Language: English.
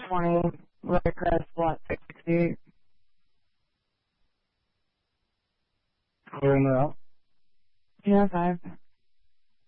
20, Lettercrest, lot 668. Clearing that out. Yeah, 5.